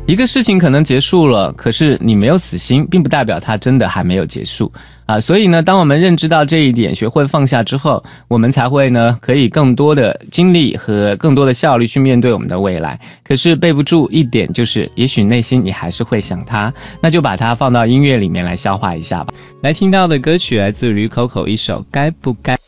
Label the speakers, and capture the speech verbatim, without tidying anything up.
Speaker 1: 一个事情可能结束了，可是你没有死心，并不代表它真的还没有结束啊。所以呢，当我们认知到这一点，学会放下之后，我们才会呢，可以更多的精力和更多的效率去面对我们的未来。可是备不住一点就是，也许内心你还是会想它，那就把它放到音乐里面来消化一下吧。来听到的歌曲来自于 Coco 一首《该不该》。